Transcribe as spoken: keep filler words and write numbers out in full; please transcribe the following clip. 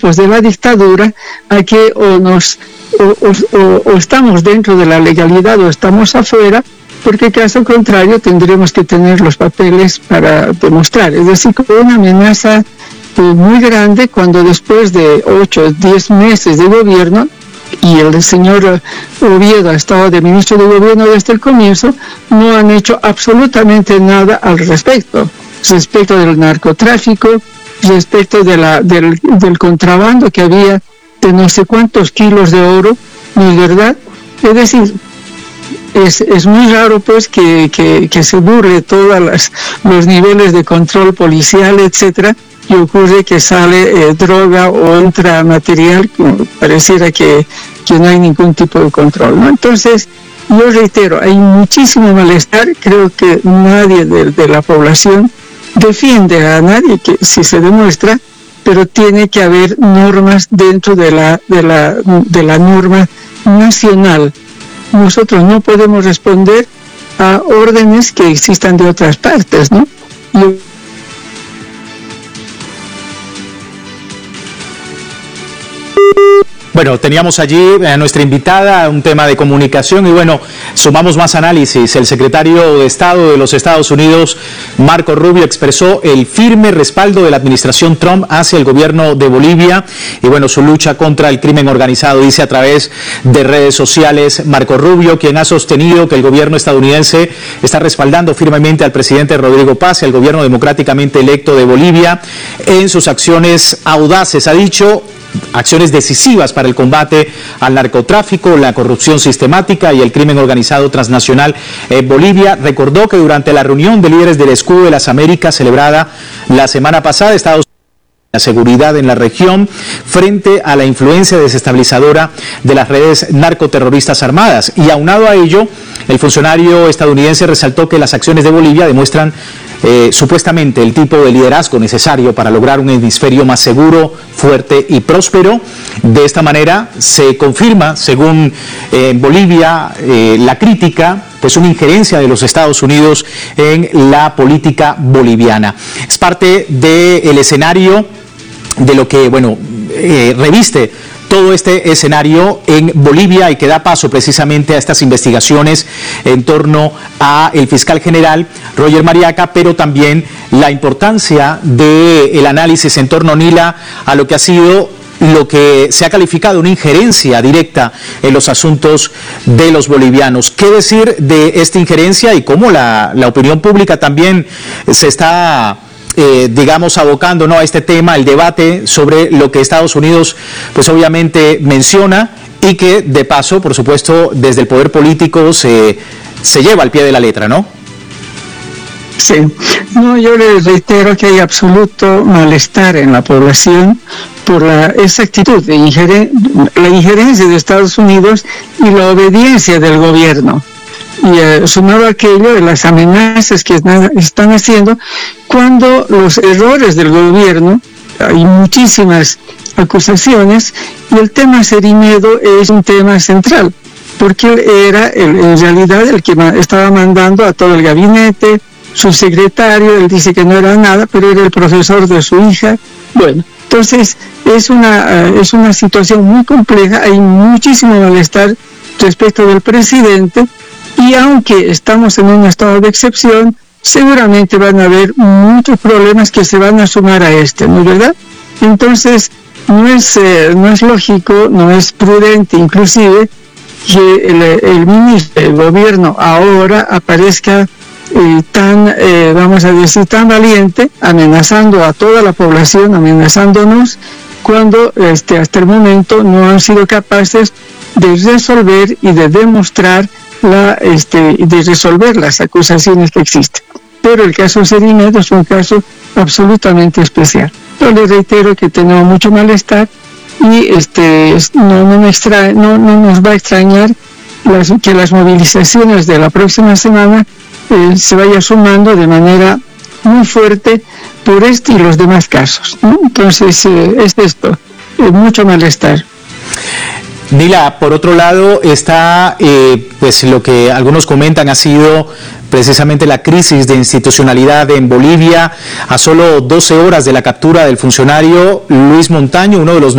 tiempos de la dictadura a que o nos o, o, o estamos dentro de la legalidad o estamos afuera, porque caso contrario tendremos que tener los papeles para demostrar. Es decir, como una amenaza eh, muy grande cuando después de ocho o diez meses de gobierno, y el señor Oviedo ha estado de ministro de gobierno desde el comienzo, no han hecho absolutamente nada al respecto, respecto del narcotráfico, respecto de la, del, del contrabando que había de no sé cuántos kilos de oro, ¿no es verdad? Es decir, es, es muy raro pues que, que, que se burle todos los niveles de control policial, etcétera, y ocurre que sale eh, droga o entra material, pareciera que, que no hay ningún tipo de control, ¿no? Entonces, yo reitero, hay muchísimo malestar, creo que nadie de, de la población defiende a nadie, que si se demuestra, pero tiene que haber normas dentro de la, de la, de la norma nacional. Nosotros no podemos responder a órdenes que existan de otras partes, ¿no? Yo Bueno, teníamos allí a nuestra invitada, un tema de comunicación y bueno, sumamos más análisis. El secretario de Estado de los Estados Unidos, Marco Rubio, expresó el firme respaldo de la administración Trump hacia el gobierno de Bolivia y bueno, su lucha contra el crimen organizado. Dice a través de redes sociales Marco Rubio, quien ha sostenido que el gobierno estadounidense está respaldando firmemente al presidente Rodrigo Paz y al gobierno democráticamente electo de Bolivia en sus acciones audaces. Ha dicho acciones decisivas para el combate al narcotráfico, la corrupción sistemática y el crimen organizado transnacional en Bolivia. Recordó que durante la reunión de líderes del Escudo de las Américas celebrada la semana pasada, Estados Unidos la seguridad en la región frente a la influencia desestabilizadora de las redes narcoterroristas armadas. Y aunado a ello, el funcionario estadounidense resaltó que las acciones de Bolivia demuestran eh, supuestamente el tipo de liderazgo necesario para lograr un hemisferio más seguro, fuerte y próspero. De esta manera se confirma, según eh, Bolivia, eh, la crítica, pues una injerencia de los Estados Unidos en la política boliviana. Es parte del escenario de lo que, bueno, eh, reviste todo este escenario en Bolivia y que da paso precisamente a estas investigaciones en torno a el fiscal general Roger Mariaca, pero también la importancia del análisis en torno, Nila, a lo que ha sido lo que se ha calificado una injerencia directa en los asuntos de los bolivianos. ¿Qué decir de esta injerencia y cómo la, la opinión pública también se está Eh, digamos, abocando, ¿no?, a este tema, el debate sobre lo que Estados Unidos, pues obviamente menciona y que, de paso, por supuesto, desde el poder político se, se lleva al pie de la letra, ¿no? Sí, no, yo les reitero que hay absoluto malestar en la población por la, esa actitud de ingeren, la injerencia de Estados Unidos y la obediencia del gobierno. Y eh, sumado a aquello de las amenazas que están haciendo, cuando los errores del gobierno, hay muchísimas acusaciones, y el tema Cerinedo es un tema central, porque él era el, en realidad el que estaba mandando a todo el gabinete, su secretario, él dice que no era nada, pero era el profesor de su hija. Bueno, entonces es una, uh, es una situación muy compleja, hay muchísimo malestar respecto del presidente. Y aunque estamos en un estado de excepción, seguramente van a haber muchos problemas que se van a sumar a este, ¿no es verdad? Entonces, no es, eh, no es lógico, no es prudente inclusive que el, el ministro del gobierno ahora aparezca eh, tan, eh, vamos a decir, tan valiente, amenazando a toda la población, amenazándonos, cuando este, hasta el momento no han sido capaces de resolver y de demostrar La, este, de resolver las acusaciones que existen. Pero el caso Cerinedo es un caso absolutamente especial. Yo le reitero que tenemos mucho malestar y este, no, no, me extra, no, no nos va a extrañar las, que las movilizaciones de la próxima semana eh, se vayan sumando de manera muy fuerte por este y los demás casos, ¿no? Entonces eh, es esto, eh, mucho malestar. Nila, por otro lado está, eh, pues lo que algunos comentan ha sido precisamente la crisis de institucionalidad en Bolivia, a solo doce horas de la captura del funcionario Luis Montaño, uno de los